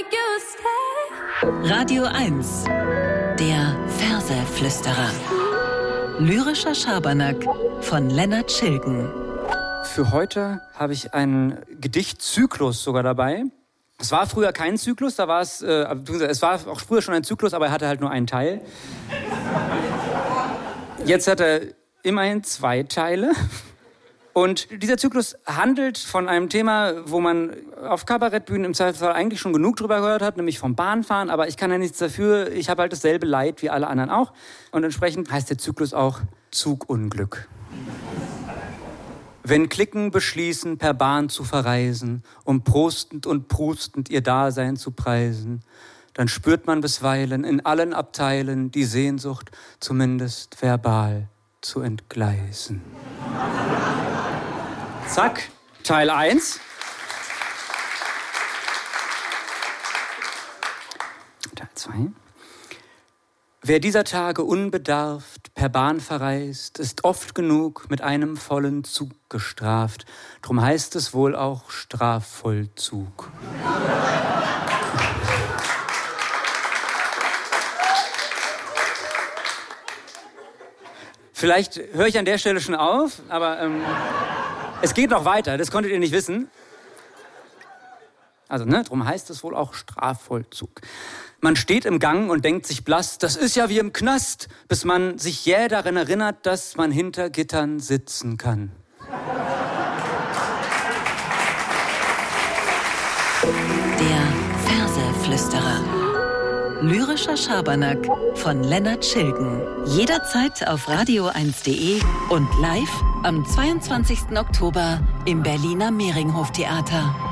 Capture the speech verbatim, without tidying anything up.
Radio eins, der Verseflüsterer. Lyrischer Schabernack von Lennart Schilgen. Für heute habe ich einen Gedichtzyklus sogar dabei. Es war früher kein Zyklus, da war es, äh, es war auch früher schon ein Zyklus, aber er hatte halt nur einen Teil. Jetzt hat er immerhin zwei Teile. Und dieser Zyklus handelt von einem Thema, wo man auf Kabarettbühnen im Zweifelsfall eigentlich schon genug drüber gehört hat, nämlich vom Bahnfahren. Aber ich kann ja nichts dafür. Ich habe halt dasselbe Leid wie alle anderen auch. Und entsprechend heißt der Zyklus auch Zugunglück. Wenn Cliquen beschließen, per Bahn zu verreisen, um prostend und prustend ihr Dasein zu preisen, dann spürt man bisweilen in allen Abteilen die Sehnsucht, zumindest verbal zu entgleisen. Zack, Teil eins. Teil zwei. Wer dieser Tage unbedarft per Bahn verreist, ist oft genug mit einem vollen Zug gestraft. Drum heißt es wohl auch Strafvollzug. Vielleicht höre ich an der Stelle schon auf, aber ähm, es geht noch weiter, das konntet ihr nicht wissen. Also, ne, drum heißt es wohl auch Strafvollzug. Man steht im Gang und denkt sich blass, das ist ja wie im Knast, bis man sich jäh daran erinnert, dass man hinter Gittern sitzen kann. Der Verseflüsterer. Lyrischer Schabernack von Lennart Schilgen. Jederzeit auf radio eins punkt de und live am zweiundzwanzigsten Oktober im Berliner Mehringhof Theater.